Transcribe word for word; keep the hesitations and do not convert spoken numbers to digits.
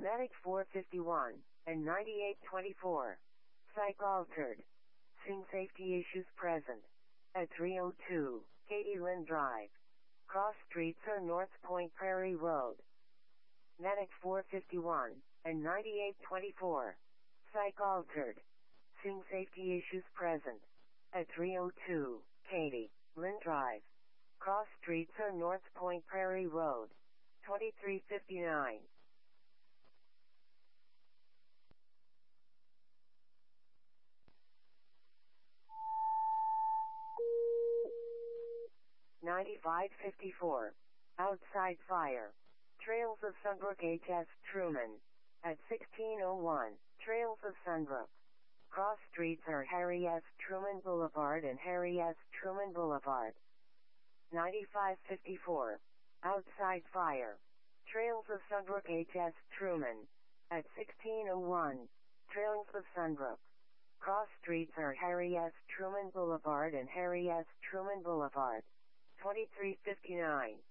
Medic four fifty-one and ninety-eight twenty-four. Psych altered. Seeing safety issues present. At three oh two, Katy Lynn Drive. Cross streets or North Point Prairie Road. Medic four fifty-one and ninety-eight twenty-four. Psych altered. Seeing safety issues present. At three oh two, Katy Lynn Drive. Cross streets or North Point Prairie Road. twenty-three fifty-nine. ninety-five fifty-four. Outside fire. Trails of Sunbrook H S Truman. At sixteen oh one, Trails of Sunbrook. Cross streets are Harry S. Truman Boulevard and Harry S. Truman Boulevard. ninety-five fifty-four. Outside fire. Trails of Sunbrook H S Truman. At sixteen oh one, Trails of Sunbrook. Cross streets are Harry S. Truman Boulevard and Harry S. Truman Boulevard. twenty-three fifty-nine.